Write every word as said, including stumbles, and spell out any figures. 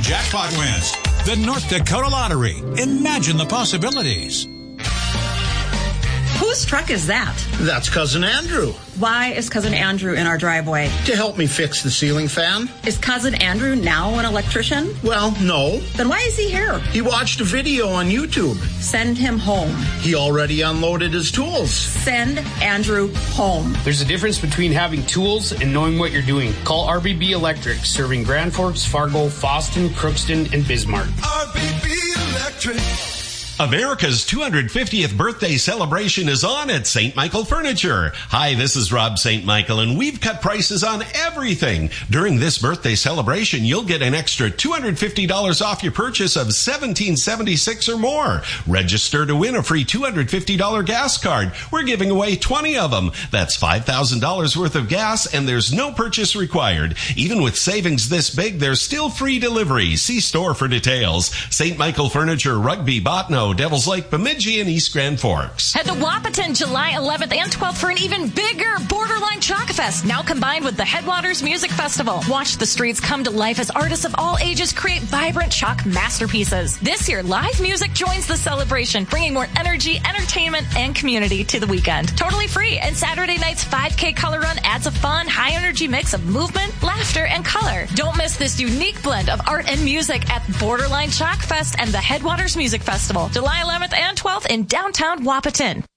jackpot wins. The North Dakota Lottery. Imagine the possibilities. Whose truck is that? That's Cousin Andrew. Why is Cousin Andrew in our driveway? To help me fix the ceiling fan. Is Cousin Andrew now an electrician? Well, no. Then why is he here? He watched a video on YouTube. Send him home. He already unloaded his tools. Send Andrew home. There's a difference between having tools and knowing what you're doing. Call R B B Electric, serving Grand Forks, Fargo, Fosston, Crookston, and Bismarck. R B B Electric. America's two hundred fiftieth birthday celebration is on at Saint Michael Furniture. Hi, this is Rob Saint Michael, and we've cut prices on everything. During this birthday celebration, you'll get an extra two hundred fifty dollars off your purchase of seventeen seventy-six or more. Register to win a free two hundred fifty dollars gas card. We're giving away twenty of them. That's five thousand dollars worth of gas, and there's no purchase required. Even with savings this big, there's still free delivery. See store for details. Saint Michael Furniture, Rugby, Botno, Devils Lake, Bemidji, and East Grand Forks. Head to Wahpeton July eleventh and twelfth for an even bigger Borderline Chalk Fest, now combined with the Headwaters Music Festival. Watch the streets come to life as artists of all ages create vibrant chalk masterpieces. This year, live music joins the celebration, bringing more energy, entertainment, and community to the weekend. Totally free, and Saturday night's five K color run adds a fun, high-energy mix of movement, laughter, and color. Don't miss this unique blend of art and music at Borderline Chalk Fest and the Headwaters Music Festival, July eleventh and twelfth in downtown Wahpeton.